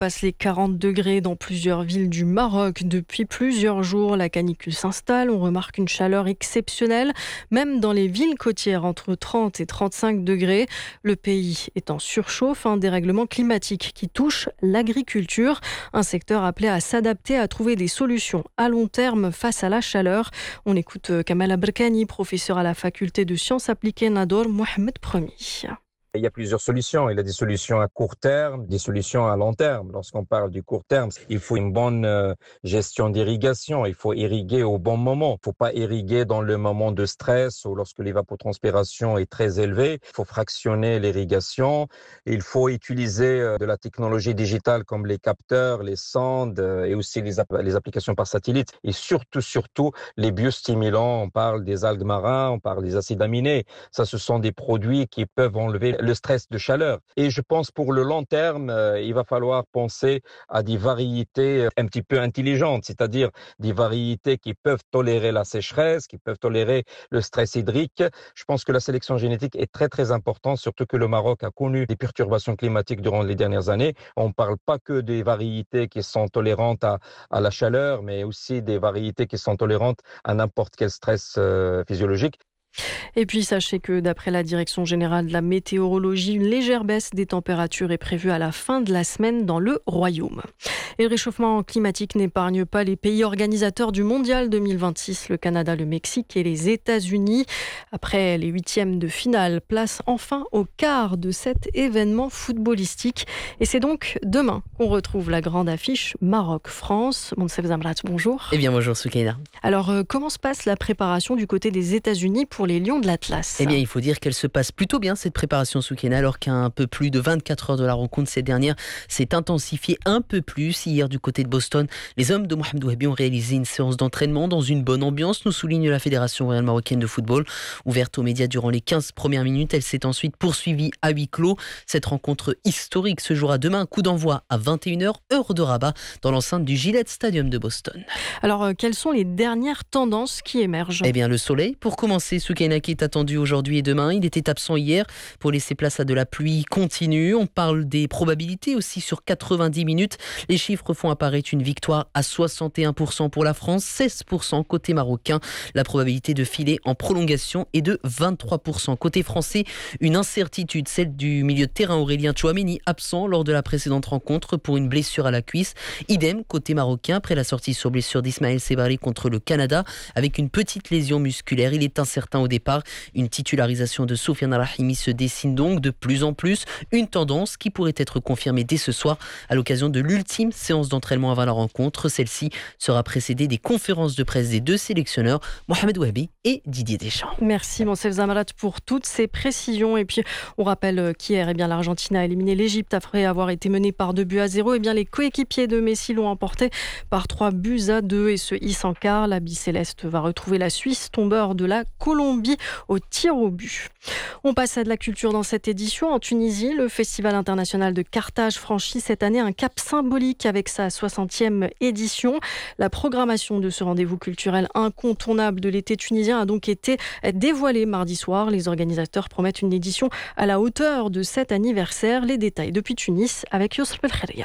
passe les 40 degrés dans plusieurs villes du Maroc. Depuis plusieurs jours, la canicule s'installe. On remarque une chaleur exceptionnelle, même dans les villes côtières, entre 30 et 35 degrés. Le pays est en surchauffe, un dérèglement climatique qui touche l'agriculture. Un secteur appelé à s'adapter, à trouver des solutions à long terme face à la chaleur. On écoute Kamal Abrkani, professeur à la faculté de sciences appliquées Nador Mohamed Ier. Il y a plusieurs solutions. Il y a des solutions à court terme, des solutions à long terme. Lorsqu'on parle du court terme, il faut une bonne gestion d'irrigation. Il faut irriguer au bon moment. Il ne faut pas irriguer dans le moment de stress ou lorsque l'évapotranspiration est très élevée. Il faut fractionner l'irrigation. Il faut utiliser de la technologie digitale comme les capteurs, les sondes et aussi les applications par satellite. Et surtout, les biostimulants. On parle des algues marines, on parle des acides aminés. Ça, ce sont des produits qui peuvent enlever le stress de chaleur. Et je pense pour le long terme, il va falloir penser à des variétés un petit peu intelligentes, c'est-à-dire des variétés qui peuvent tolérer la sécheresse, qui peuvent tolérer le stress hydrique. Je pense que la sélection génétique est très très importante, surtout que le Maroc a connu des perturbations climatiques durant les dernières années. On ne parle pas que des variétés qui sont tolérantes à la chaleur, mais aussi des variétés qui sont tolérantes à n'importe quel stress physiologique. Et puis sachez que d'après la Direction générale de la météorologie, une légère baisse des températures est prévue à la fin de la semaine dans le Royaume. Et le réchauffement climatique n'épargne pas les pays organisateurs du Mondial 2026, le Canada, le Mexique et les États-Unis. Après les huitièmes de finale, place enfin au quart de cet événement footballistique. Et c'est donc demain qu'on retrouve la grande affiche Maroc-France. Monsef Zamrat, bonjour. Eh bien bonjour Soukaina. Alors comment se passe la préparation du côté des États-Unis pour les Lions de l'Atlas? Eh bien, il faut dire qu'elle se passe plutôt bien, cette préparation Soukaina, alors qu'à un peu plus de 24 heures de la rencontre, cette dernière s'est intensifiée un peu plus. Hier, du côté de Boston, les hommes de Mohamed Ouahabi ont réalisé une séance d'entraînement dans une bonne ambiance, nous souligne la Fédération royale marocaine de football. Ouverte aux médias durant les 15 premières minutes, elle s'est ensuite poursuivie à huis clos. Cette rencontre historique se jouera demain, coup d'envoi à 21h, heure de Rabat, dans l'enceinte du Gillette Stadium de Boston. Alors, quelles sont les dernières tendances qui émergent? Eh bien, le soleil, pour commencer, Soukaina, qui est attendu aujourd'hui et demain. Il était absent hier pour laisser place à de la pluie continue. On parle des probabilités aussi sur 90 minutes. Les chiffres font apparaître une victoire à 61% pour la France, 16% côté marocain. La probabilité de filer en prolongation est de 23%. Côté français, une incertitude, celle du milieu de terrain Aurélien Tchouameni, absent lors de la précédente rencontre pour une blessure à la cuisse. Idem côté marocain, après la sortie sur blessure d'Ismaël Sebari contre le Canada, avec une petite lésion musculaire. Il est incertain au départ. Une titularisation de Soufiane Rahimi se dessine donc de plus en plus, une tendance qui pourrait être confirmée dès ce soir à l'occasion de l'ultime séance d'entraînement avant la rencontre. Celle-ci sera précédée des conférences de presse des deux sélectionneurs, Mohamed Ouahabi et Didier Deschamps. Merci Monsef Zamrat pour toutes ces précisions. Et puis on rappelle qu'hier, l'Argentine a éliminé l'Égypte après avoir été menée par 2-0. Les coéquipiers de Messi l'ont emporté par 3-2 et se hisse en quart. La Bicéleste va retrouver la Suisse, tombeur de la Colombie, au tir au but. On passe à de la culture dans cette édition. En Tunisie, le Festival international de Carthage franchit cette année un cap symbolique avec sa 60e édition. La programmation de ce rendez-vous culturel incontournable de l'été tunisien a donc été dévoilée mardi soir. Les organisateurs promettent une édition à la hauteur de cet anniversaire. Les détails depuis Tunis avec Youssef Belkharia.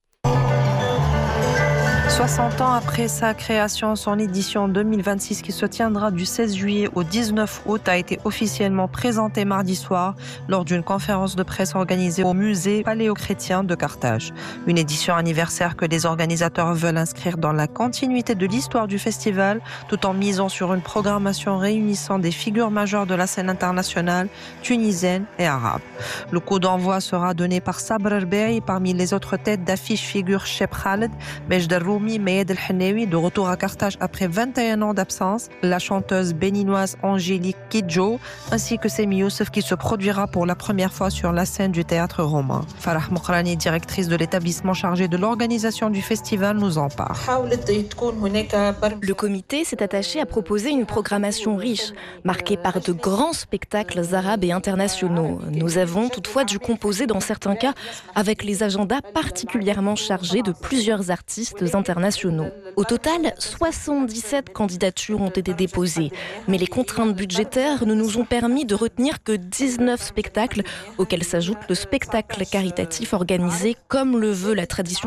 60 ans après sa création, son édition 2026 qui se tiendra du 16 juillet au 19 août a été officiellement présentée mardi soir lors d'une conférence de presse organisée au musée paléochrétien de Carthage. Une édition anniversaire que les organisateurs veulent inscrire dans la continuité de l'histoire du festival tout en misant sur une programmation réunissant des figures majeures de la scène internationale, tunisienne et arabe. Le coup d'envoi sera donné par Sabr Erbeï. Parmi les autres têtes d'affiche figurent Cheb Khaled, Majd El-Roumi, Mayed El-Hennaoui, de retour à Carthage après 21 ans d'absence, la chanteuse béninoise Angélique Kidjo, ainsi que Semi Youssef qui se produira pour la première fois sur la scène du théâtre romain. Farah Mokrani, directrice de l'établissement chargé de l'organisation du festival, nous en parle. Le comité s'est attaché à proposer une programmation riche, marquée par de grands spectacles arabes et internationaux. Nous avons toutefois dû composer dans certains cas avec les agendas particulièrement chargés de plusieurs artistes internationaux. Au total, 77 candidatures ont été déposées, mais les contraintes budgétaires ne nous ont permis de retenir que 19 spectacles, auxquels s'ajoute le spectacle caritatif organisé comme le veut la tradition